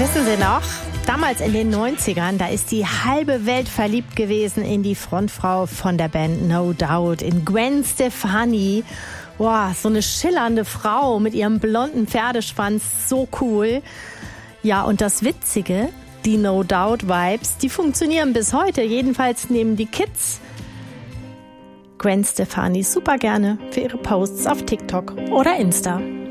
Wissen Sie noch, damals in den 90ern, da ist die halbe Welt verliebt gewesen in die Frontfrau von der Band No Doubt, in Gwen Stefani. Boah, so eine schillernde Frau mit ihrem blonden Pferdeschwanz, so cool. Ja, und das Witzige, die No Doubt Vibes, die funktionieren bis heute, jedenfalls nehmen die Kids Gwen Stefani super gerne für ihre Posts auf TikTok oder Insta.